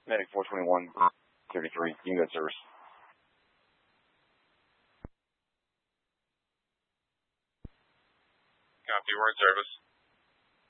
Medic 421, 33, unit service. Copy, we're in service.